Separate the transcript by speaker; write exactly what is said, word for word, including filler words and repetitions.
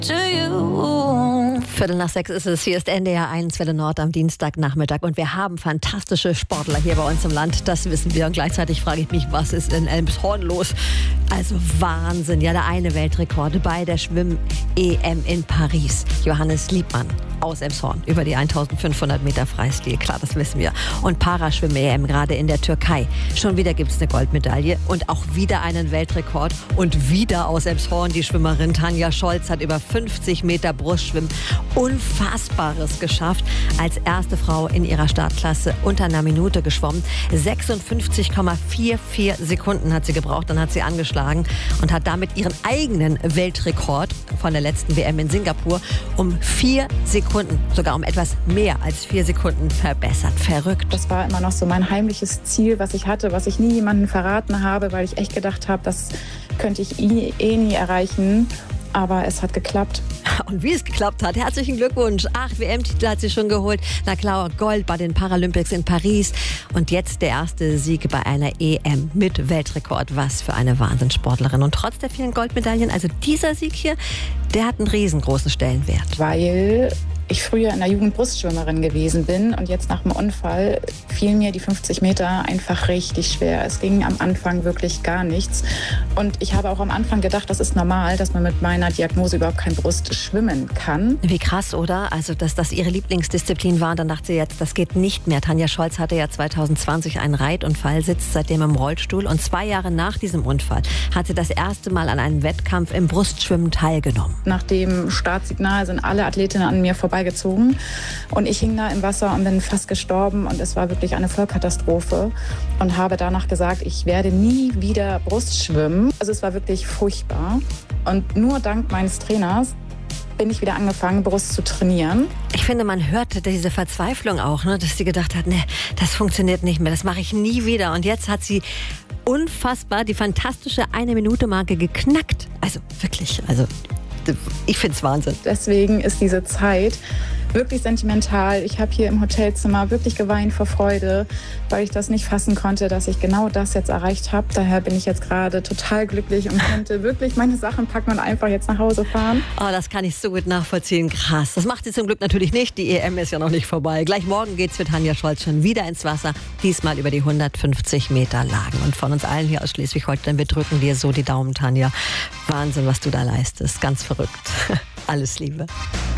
Speaker 1: to you.
Speaker 2: Viertel nach sechs ist es. Hier ist N D R eins Welle Nord am Dienstagnachmittag. Und wir haben fantastische Sportler hier bei uns im Land. Das wissen wir. Und gleichzeitig frage ich mich, was ist in Elmshorn los? Also Wahnsinn. Ja, der eine Weltrekord bei der Schwimm-E M in Paris. Johannes Liebmann aus Elmshorn über die eintausendfünfhundert Meter Freistil. Klar, das wissen wir. Und Paraschwimm-E M gerade in der Türkei. Schon wieder gibt es eine Goldmedaille und auch wieder einen Weltrekord. Und wieder aus Elmshorn die Schwimmerin Tanja Scholz hat über fünfzig Meter Brustschwimmen Unfassbares geschafft. Als erste Frau in ihrer Startklasse unter einer Minute geschwommen. sechsundfünfzig Komma vierundvierzig Sekunden hat sie gebraucht. Dann hat sie angeschlagen und hat damit ihren eigenen Weltrekord von der letzten W M in Singapur um vier Sekunden, sogar um etwas mehr als vier Sekunden verbessert. Verrückt.
Speaker 3: Das war immer noch so mein heimliches Ziel, was ich hatte, was ich nie jemandem verraten habe, weil ich echt gedacht habe, das könnte ich eh nie erreichen. Aber es hat geklappt.
Speaker 2: Und wie es geklappt hat, herzlichen Glückwunsch. Acht W M-Titel hat sie schon geholt. Na klar, Gold bei den Paralympics in Paris. Und jetzt der erste Sieg bei einer E M mit Weltrekord. Was für eine Wahnsinnssportlerin. Und trotz der vielen Goldmedaillen, also dieser Sieg hier, der hat einen riesengroßen Stellenwert.
Speaker 3: Weil ich früher in der Jugend Brustschwimmerin gewesen bin und jetzt nach dem Unfall fielen mir die fünfzig Meter einfach richtig schwer. Es ging am Anfang wirklich gar nichts. Und ich habe auch am Anfang gedacht, das ist normal, dass man mit meiner Diagnose überhaupt kein Brust schwimmen kann.
Speaker 2: Wie krass, oder? Also, dass das ihre Lieblingsdisziplin war. Und dann dachte sie jetzt, das geht nicht mehr. Tanja Scholz hatte ja zweitausendzwanzig einen Reitunfall, sitzt seitdem im Rollstuhl. Und zwei Jahre nach diesem Unfall hat sie das erste Mal an einem Wettkampf im Brustschwimmen teilgenommen.
Speaker 3: Nach dem Startsignal sind alle Athletinnen an mir vorbeigezogen. Und ich hing da im Wasser und bin fast gestorben. Und es war wirklich eine Vollkatastrophe. Und habe danach gesagt, ich werde nie wieder Brust schwimmen. Also es war wirklich furchtbar. Und nur dank meines Trainers bin ich wieder angefangen, Brust zu trainieren.
Speaker 2: Ich finde, man hörte diese Verzweiflung auch, ne, dass sie gedacht hat, nee, das funktioniert nicht mehr, das mache ich nie wieder. Und jetzt hat sie unfassbar die fantastische Eine-Minute-Marke geknackt. Also wirklich, also ich finde es Wahnsinn.
Speaker 3: Deswegen ist diese Zeit wirklich sentimental. Ich habe hier im Hotelzimmer wirklich geweint vor Freude, weil ich das nicht fassen konnte, dass ich genau das jetzt erreicht habe. Daher bin ich jetzt gerade total glücklich und könnte wirklich meine Sachen packen und einfach jetzt nach Hause fahren.
Speaker 2: Oh, das kann ich so gut nachvollziehen. Krass. Das macht sie zum Glück natürlich nicht. Die E M ist ja noch nicht vorbei. Gleich morgen geht's für Tanja Scholz schon wieder ins Wasser. Diesmal über die hundertfünfzig Meter Lagen. Und von uns allen hier aus Schleswig-Holstein, wir drücken dir so die Daumen, Tanja. Wahnsinn, was du da leistest. Ganz verrückt. Alles Liebe.